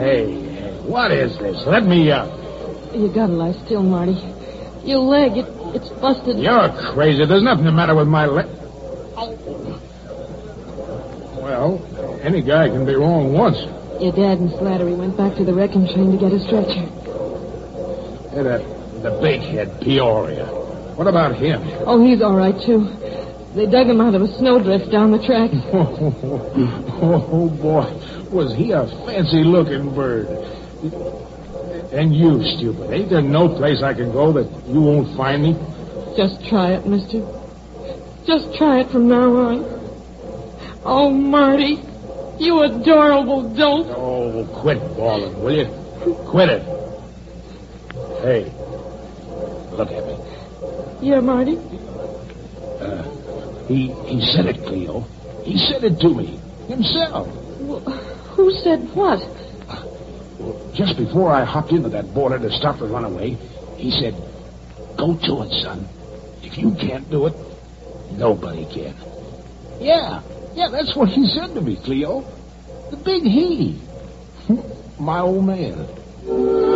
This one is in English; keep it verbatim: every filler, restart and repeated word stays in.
Hey, hey, what is this? Let me up. You gotta lie still, Marty. Your leg, it, it's busted. You're crazy. There's nothing the matter with my leg. Well, any guy can be wrong once. Your dad and Slattery went back to the wrecking train to get a stretcher. Hey, that, the big head, Peoria. What about him? Oh, he's all right, too. They dug him out of a snowdrift down the track. Oh, oh, boy. Was he a fancy-looking bird. And you, stupid. Ain't there no place I can go that you won't find me? Just try it, mister. Just try it from now on. Oh, Marty, you adorable dope. Oh, quit bawling, will you? Quit it. Hey, look at me. Yeah, Marty? Uh, he, he said it, Cleo. He said it to me. Himself. Well, who said what? Well, just before I hopped into that border to stop the runaway, he said, go to it, son. If you can't do it, nobody can. Yeah, yeah, that's what he said to me, Cleo. The big he. My old man.